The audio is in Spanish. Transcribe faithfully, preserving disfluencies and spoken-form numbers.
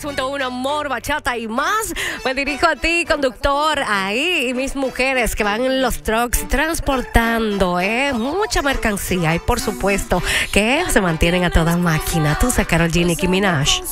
punto uno, amor, bachata y más. Me dirijo a ti, conductor, ahí, y mis mujeres que van en los trucks transportando eh, mucha mercancía y por supuesto que se mantienen a toda máquina. Tú, Karol G, Nicki Minaj.